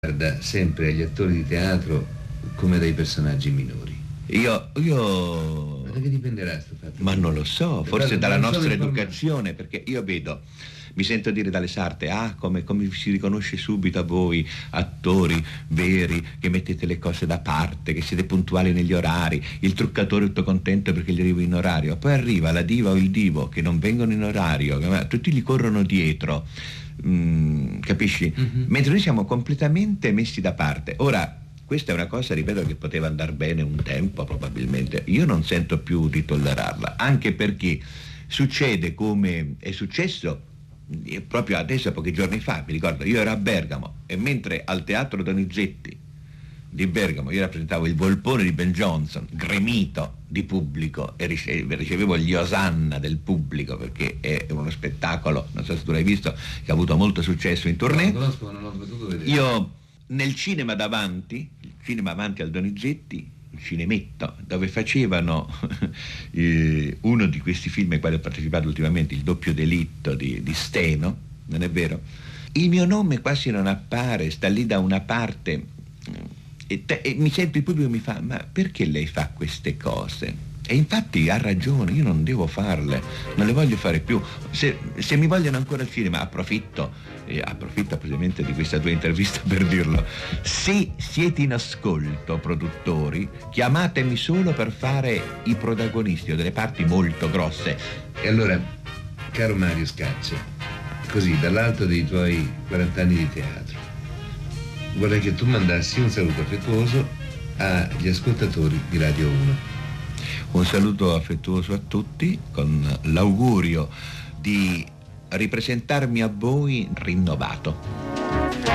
guarda sempre agli attori di teatro come dei personaggi minori. Io Ma da che dipenderà sto fatto? ma non lo so, forse Guarda, dalla non sono nostra informato. educazione, perché io vedo, mi sento dire dalle sarte, come si riconosce subito a voi, attori veri, che mettete le cose da parte, che siete puntuali negli orari, il truccatore tutto contento perché gli arriva in orario, poi arriva la diva o il divo che non vengono in orario, tutti gli corrono dietro, capisci? Mhm. Mentre noi siamo completamente messi da parte. Ora, questa è una cosa, ripeto, che poteva andare bene un tempo probabilmente. Io non sento più di tollerarla, anche perché succede come è successo proprio adesso, pochi giorni fa. Mi ricordo, io ero a Bergamo e mentre al Teatro Donizetti di Bergamo io rappresentavo il Volpone di Ben Jonson, gremito di pubblico, e ricevevo gli osanna del pubblico, perché è uno spettacolo, non so se tu l'hai visto, che ha avuto molto successo in tournée. No, conosco, ma non ho potuto vedere. Io nel cinema davanti, il cinema avanti al Donizetti, il cinemetto, dove facevano uno di questi film ai quali ho partecipato ultimamente, Il doppio delitto di Steno, non è vero? Il mio nome quasi non appare, sta lì da una parte, e mi sento il pubblico, mi fa: ma perché lei fa queste cose? E infatti ha ragione, io non devo farle, non le voglio fare più. Se mi vogliono ancora al cinema, approfitto precisamente di questa tua intervista per dirlo. Se siete in ascolto, produttori, chiamatemi solo per fare i protagonisti o delle parti molto grosse. E allora, caro Mario Scaccia, così dall'alto dei tuoi 40 anni di teatro, vorrei che tu mandassi un saluto affettuoso agli ascoltatori di Radio 1. Un saluto affettuoso a tutti, con l'augurio di ripresentarmi a voi rinnovato.